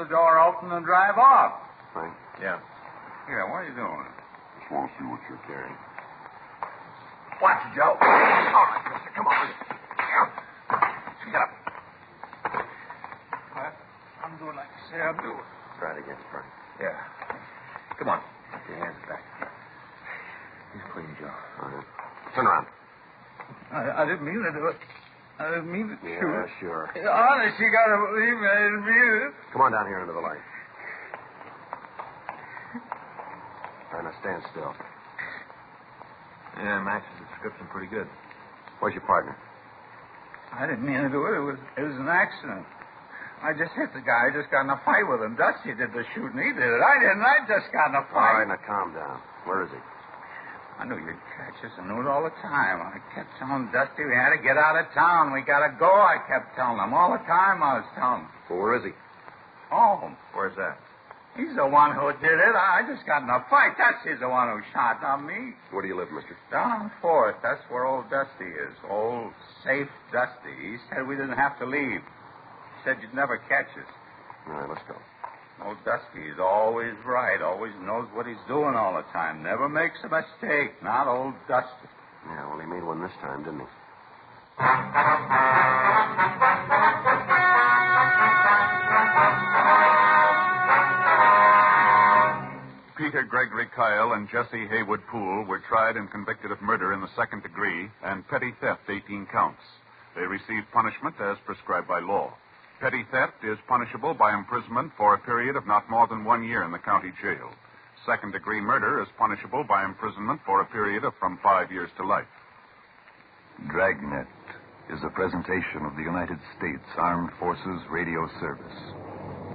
the door open and drive off. Frank? Yeah. Here, what are you doing? Just want to see what you're carrying. Watch it, Joe. All right, mister. Come on. Get up. I'm doing like you say I'm doing. Try it again, Frank. Yeah. Come on. Put your hands back. He's clean, Joe. All right. Turn around. I didn't mean to do it. I didn't mean to shoot. Yeah, sure. Honest, you gotta believe me. I didn't mean it. Come on down here into the light. All right, now stand still. Yeah, matches the description pretty good. Where's your partner? I didn't mean to do it. It was an accident. I just hit the guy. I just got in a fight with him. Dusty did the shooting. He did it. I didn't. I just got in a All fight. right, now calm down. Where is he? I knew you'd catch us. I knew it all the time. I kept telling Dusty we had to get out of town. We got to go. I kept telling him. All the time I was telling him. Well, where is he? Home. Where's that? He's the one who did it. I just got in a fight. Dusty's the one who shot, not me. Where do you live, mister? Down on 4th. That's where old Dusty is. Old, safe Dusty. He said we didn't have to leave. He said you'd never catch us. All right, let's go. Old Dusty is always right. Always knows what he's doing all the time. Never makes a mistake. Not old Dusty. Yeah, well, he made one this time, didn't he? Peter Gregory Kyle and Jesse Haywood Poole were tried and convicted of murder in the second degree and petty theft, 18 counts. They received punishment as prescribed by law. Petty theft is punishable by imprisonment for a period of not more than 1 year in the county jail. Second-degree murder is punishable by imprisonment for a period of from 5 years to life. Dragnet is a presentation of the United States Armed Forces Radio Service.